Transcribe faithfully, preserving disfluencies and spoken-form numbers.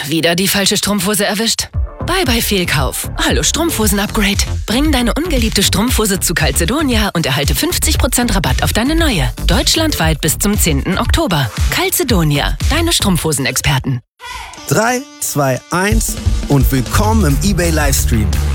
Wieder die falsche Strumpfhose erwischt? Bye bye Fehlkauf. Hallo Strumpfhosen-Upgrade. Bring deine ungeliebte Strumpfhose zu Calzedonia und erhalte fünfzig Prozent Rabatt auf deine neue. Deutschlandweit bis zum zehnten Oktober. Calzedonia, deine Strumpfhosen-Experten. drei, zwei, eins und willkommen im eBay Livestream.